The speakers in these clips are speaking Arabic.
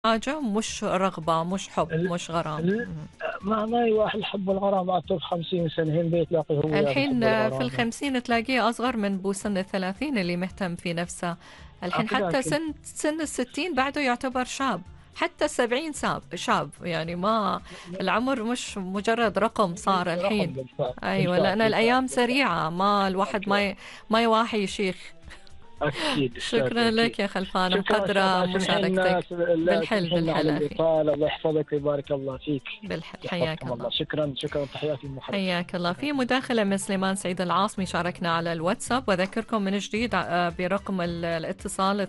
حاجة، مش رغبة، مش حب، ال- مش غرام. ال- ما يواحد الحب والغرام عاد في 50 سنة هين بيتلاقي هو وياه الحين الحب في والغرام. 50 تلاقيه أصغر من بو سن 30 اللي مهتم في نفسه. الحين حتى كذاك. سن 60 بعده يعتبر شاب. حتى 70 شاب يعني. ما العمر مش مجرد رقم صار رقم الحين. بالفعل. أيوة، بالفعل لأن بالفعل الأيام بالفعل. سريعة، ما الواحد أكيد ما يواحي شيخ. أكيد أستاذ شكرا أكيد. لك يا خلفان، شكرا أستاذ، مقدرة سامحينا مشاركتك. لا بالحل سامحينا بالحل على أخي. الإطالة، الله يحفظك ويبارك الله فيك. بالحل، حياك يحفظكم الله. الله. شكرا شكرا، تحياتي المحرك. حياك الله. في مداخلة من سليمان سعيد العاصمي شاركنا على الواتساب، وذكركم من جديد برقم الاتصال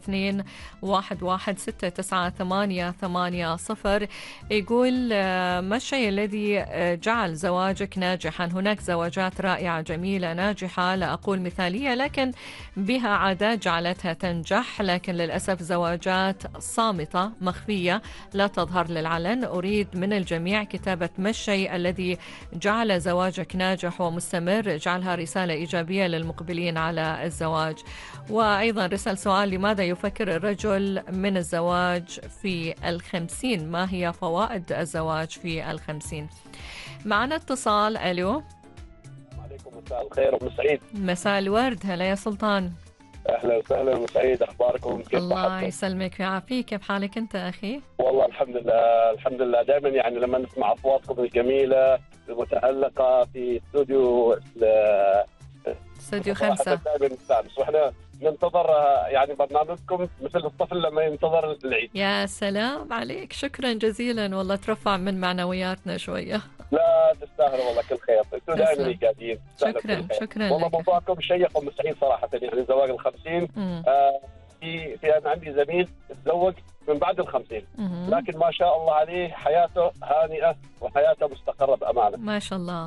2116988880. يقول ما الشيء الذي جعل زواجك ناجحا؟ هناك زواجات رائعة جميلة ناجحة، لا أقول مثالية، لكن بها عادات جعلتها تنجح، لكن للأسف زواجات صامتة مخفية لا تظهر للعلن. أريد من الجميع كتابة ما الشيء الذي جعل زواجك ناجح ومستمر، جعلها رسالة إيجابية للمقبلين على الزواج. وأيضا رسال سؤال: لماذا يفكر الرجل من الزواج في 50؟ ما هي فوائد الزواج في 50؟ معنا اتصال. ألو. عليكم مساء الخير ام سعيد. مساء الورد، هلا يا سلطان. اهلا وسهلا ام سعيد، اخباركم كيف الله صحتكم؟ يسلمك ويعافيك، كيف حالك انت اخي؟ والله الحمد لله الحمد لله. دائما يعني لما نسمع اصواتكم الجميله المتالقه في استوديو 5. دائما نستانس واحنا ننتظر يعني برنامجكم مثل الطفل لما ينتظر العيد. يا سلام عليك، شكرا جزيلا، والله ترفع من معنوياتنا شوية. لا تستاهلوا والله كل خير، انتم دائما تسلم. ايجابيين. شكرا شكرا والله لك. موضوعكم شيق ام سعيد صراحه، يعني زواج ال50. في انا عندي زميل تزوج من بعد ال50، لكن ما شاء الله عليه حياته هانئه وحياته مستقره بامانه. ما شاء الله.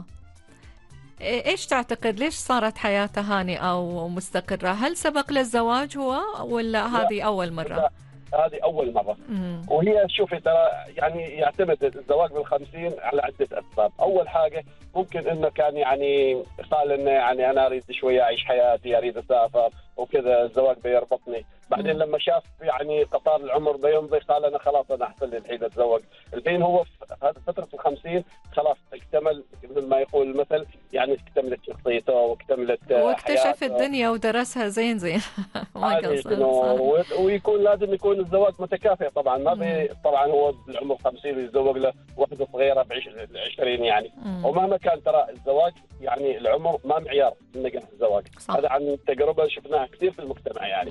ايش تعتقد ليش صارت حياته هانئة ومستقرة؟ هل سبق للزواج هو ولا هذه أول مرة؟ لا، هذه أول مرة. وهي شوفي ترى يعني يعتمد الزواج بال50 على عدة أسباب. أول حاجة ممكن إنه كان يعني قال إنه يعني أنا أريد شوية أعيش حياتي، أريد أسافر وكذا، الزواج بيربطني. بعدين لما شاف يعني قطار العمر بيمضي قال أنا خلاص أنا أحسن لي الحين أتزوج. الحين هو في هذه فترة ال50 خلاص اكتمل مثل ما يقول المثل، يعني اكتملت شخصيته واكتملت واكتشف الدنيا ودرسها زين زين. ما قصر. ويكون لازم يكون الزواج متكافئ طبعا. ما طبعا هو بالعمر 50 يتزوج له واحدة صغيرة ب20 يعني. ومهما كان ترى الزواج يعني العمر ما معيار النجاح الزواج. هذا عن تجربة شفناها كثير في المجتمع يعني.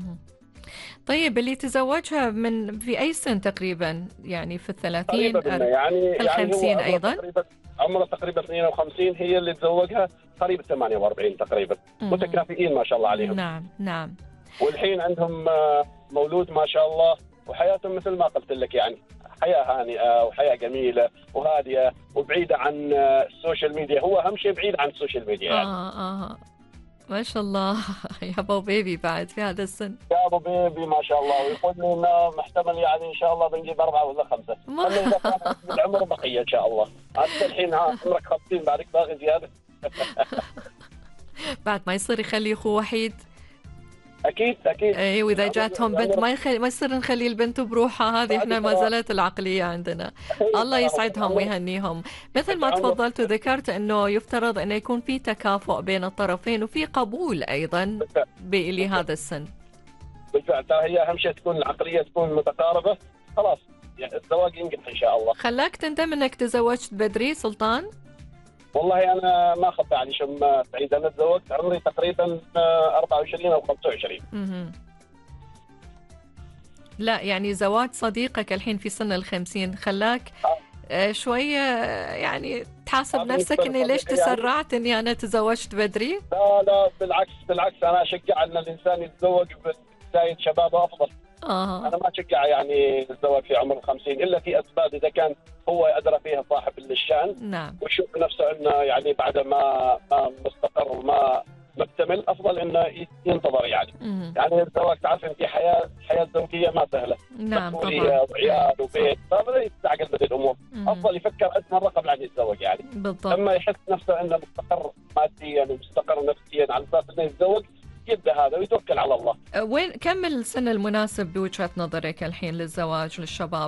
طيب اللي تزوجها في أي سن تقريبا؟ يعني في 30 يعني في 50 يعني أيضا؟ عمره تقريبا 52 هي اللي تزوجها قريب 48 تقريبا. متكافئين ما شاء الله عليهم. نعم نعم. والحين عندهم مولود ما شاء الله، وحياتهم مثل ما قلت لك يعني حياة هانئة وحياة جميلة وهادئة وبعيدة عن السوشيال ميديا. هو أهم شيء بعيد عن السوشيال ميديا يعني. ما شاء الله. يا ابو بيبي بعد في هذا السن. يا ابو بيبي ما شاء الله. ويقول لي انه محتمل يعني ان شاء الله بنجيب 4 ولا 5. اذا كان العمر بقيه ان شاء الله. انت الحين عمرك 50 بعدك باغي زياده. بعد ما يصير يخلي اخوه وحيد. اكيد اي، واذا جاتهم بنت ما يصير نخلي البنت بروحها. هذه احنا ما زالت العقليه عندنا. الله يسعدهم ويهنيهم. مثل ما تفضلت وذكرت انه يفترض انه يكون في تكافؤ بين الطرفين وفي قبول ايضا لهذا السن. بالفعل هي اهم شيء تكون العقليه تكون متقاربه، خلاص يعني الزواج ينجح ان شاء الله. خلاك تندم انك تزوجت بدري سلطان؟ والله انا ما اخبي علي شم سعيد، انا تزوجت عمري تقريبا 24 او 25. لا يعني زواج صديقك الحين في سن ال50 خلاك شويه يعني تحاسب نفسك اني ليش تسرعت اني انا تزوجت بدري؟ لا بالعكس انا اشجع ان الانسان يتزوج بدايه شبابه افضل. انا ما اشجع يعني الزواج في عمر 50 الا في اسباب اذا كان هو ادرى فيها صاحب الشان. نعم. ويشوف نفسه انه يعني بعد ما مستقر وما مكتمل افضل انه ينتظر يعني. يعني الزواج تعرف انت حياه زوجيه ما سهله. نعم طبعا. وعيال وبيت فما يستعجل بهذه الامور. افضل يفكر 1000 مره قبل ان يتزوج يعني. بالضبط. لما يحس نفسه انه مستقر ماديا ومستقر نفسيا على اساس انه يتزوج يبدا هذا ويتوكل على الله. وين كم السن المناسب بوجهة نظرك الحين للزواج للشباب؟